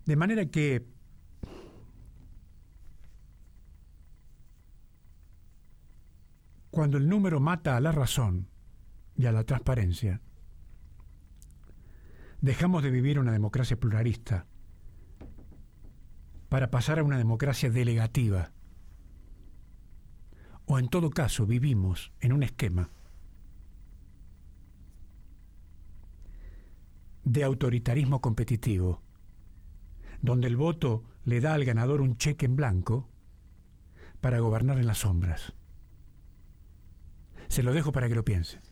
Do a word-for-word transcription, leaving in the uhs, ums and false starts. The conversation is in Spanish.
De manera que cuando el número mata a la razón y a la transparencia, dejamos de vivir una democracia pluralista para pasar a una democracia delegativa. O en todo caso vivimos en un esquema de autoritarismo competitivo, donde el voto le da al ganador un cheque en blanco para gobernar en las sombras. Se lo dejo para que lo piense.